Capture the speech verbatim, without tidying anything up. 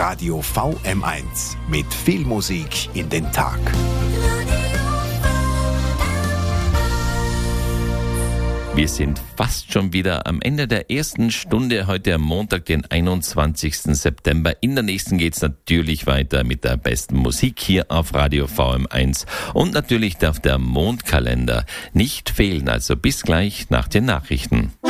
Radio V M eins mit viel Musik in den Tag. Wir sind fast schon wieder am Ende der ersten Stunde, heute am Montag, den einundzwanzigsten September. In der nächsten geht's natürlich weiter mit der besten Musik hier auf Radio V M eins. Und natürlich darf der Mondkalender nicht fehlen. Also bis gleich nach den Nachrichten.